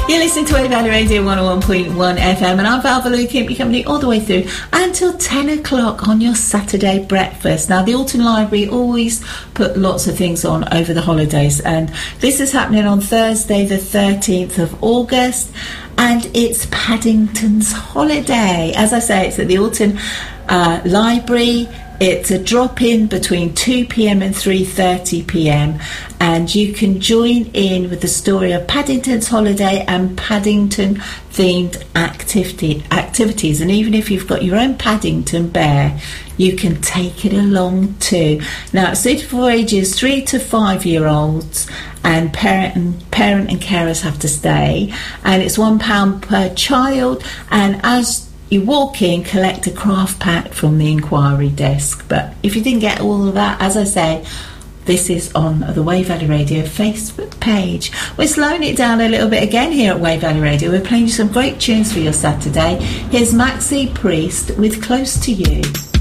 You're listening to Wave Valley Radio 101.1 FM, and I'm Val Valou, keeping you company all the way through until 10 o'clock on your Saturday breakfast. Now, the Alton Library always put lots of things on over the holidays, and this is happening on Thursday, the 13th of August, and it's Paddington's holiday. As I say, it's at the Alton Library. It's a drop-in between 2 p.m. and 3:30 p.m. and you can join in with the story of Paddington's holiday and Paddington-themed activities. And even if you've got your own Paddington bear, you can take it along too. Now, it's suited for ages 3 to 5-year-olds, and parent and carers have to stay. And it's £1 per child. And as you walk in, collect a craft pack from the inquiry desk. But if you didn't get all of that, as I say, this is on the Wave Valley Radio Facebook page. We're slowing it down a little bit again here at Wave Valley Radio. We're playing you some great tunes for your Saturday. Here's Maxi Priest with Close to You.